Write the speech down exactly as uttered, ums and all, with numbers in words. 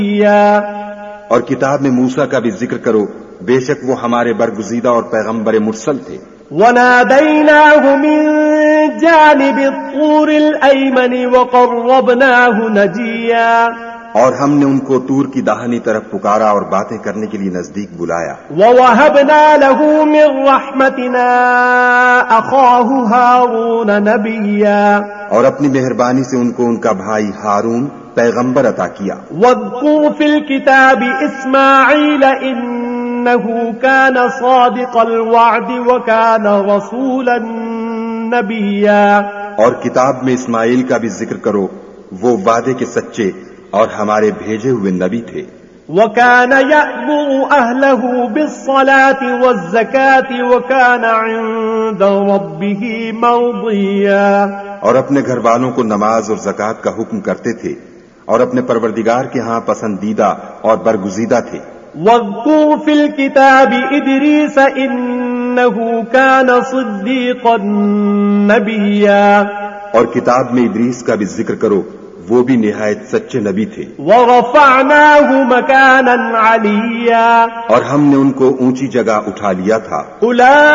اور کتاب میں موسیٰ کا بھی ذکر کرو، بے شک وہ ہمارے برگزیدہ اور پیغمبر مرسل تھے۔ وَنَادَيْنَاهُ مِن جَانِبِ الطُّورِ الْأَيْمَنِ وَقَرَّبْنَاهُ نَجِيًّا، اور ہم نے ان کو طور کی داہنی طرف پکارا اور باتیں کرنے کے لیے نزدیک بلایا۔ وَوَهَبْنَا لَهُ مِن رَّحْمَتِنَا أَخَاهُ هَارُونَ نَبِيًّا، اور اپنی مہربانی سے ان کو ان کا بھائی ہارون پیغمبر عطا کیا۔ وَاذْكُرْ فِي الْكِتَابِ إِسْمَاعِيلَ إِنَّهُ كَانَ صَادِقَ الْوَعْدِ وَكَانَ رَسُولًا نَبِيًّا، اور کتاب میں اسماعیل کا بھی ذکر کرو، وہ وعدے کے سچے اور ہمارے بھیجے ہوئے نبی تھے۔ وَكَانَ يَأْمُرُ أَهْلَهُ بِالصَّلَاةِ وَالزَّكَاةِ وَكَانَ عِندَ رَبِّهِ مَرْضِيًّا، اور اپنے گھر والوں کو نماز اور زکوٰۃ کا حکم کرتے تھے اور اپنے پروردگار کے ہاں پسندیدہ اور برگزیدہ تھے۔ وَاذْكُرْ فِي الْكِتَابِ إِدْرِيسَ إِنَّهُ كَانَ صِدِّيقًا نَبِيًّا، اور کتاب میں ادریس کا بھی ذکر کرو، وہ بھی نہایت سچے نبی تھے۔ وَرَفَعْنَاهُ مَكَانًا عَلِيًّا، اور ہم نے ان کو اونچی جگہ اٹھا لیا تھا۔